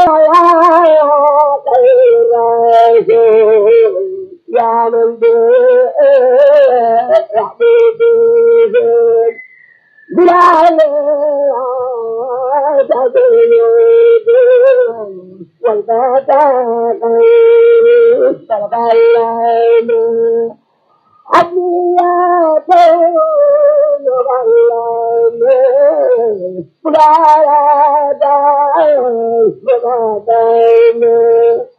يا من بلا تدريب والبدن تبين أبيات نغلم بلا تدريب